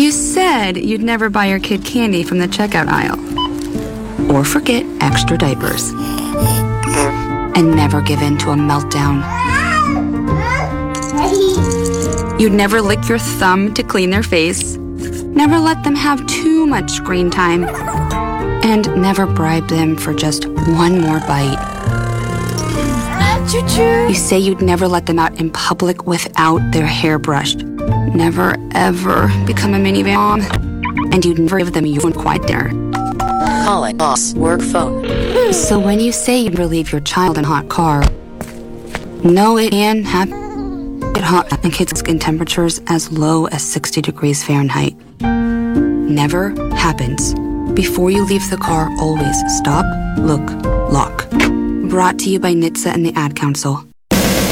You said you'd never buy your kid candy from the checkout aisle. Or forget extra diapers. And never give in to a meltdown. You'd never lick your thumb to clean their face. Never let them have too much screen time. And never bribe them for just one more bite. You say you'd never let them out in public without their hair brushed. Never, ever become a minivan mom. And you'd never give them your own quiet dinner. Call it boss work phone. So when you say you'd relieve your child in a hot car, no, it can happen. Get hot and kids' skin temperatures as low as 60 degrees Fahrenheit. Never happens. Before you leave the car, always stop, look, lock. Brought to you by NHTSA and the Ad Council.